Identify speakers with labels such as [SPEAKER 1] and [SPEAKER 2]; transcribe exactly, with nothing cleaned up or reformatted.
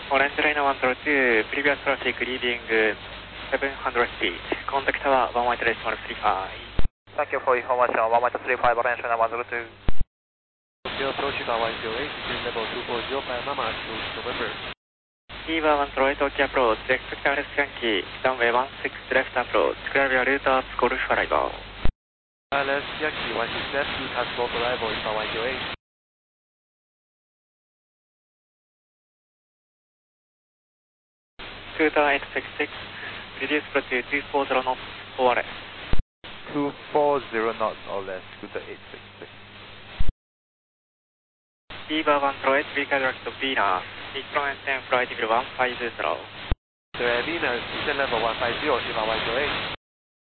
[SPEAKER 1] Orange Liner one zero two, previous traffic reading seven hundred feet. Contact tower one one three one three five.
[SPEAKER 2] Thank you for information. one one three five, Orange Liner one zero two.
[SPEAKER 3] Tokyo Toshiba one zero eight, descend level two four zero five Mama to November.
[SPEAKER 1] Eva one zero eight, Tokyo approach, expect R S Yankee, runway one six left approach, clear your route at Golf arrival.
[SPEAKER 3] R S Yankee one six left, you has Golf arrival, Eva one zero eight.
[SPEAKER 1] two eight six six, reduce approach to two four zero knots or less.
[SPEAKER 2] two four zero knots or less, Scooter eight six six.
[SPEAKER 1] Eva one zero eight, vehicle direct to Venus, Eastern ten flight level one five zero.
[SPEAKER 3] The Venus, descend level one five zero, Eva one zero eight.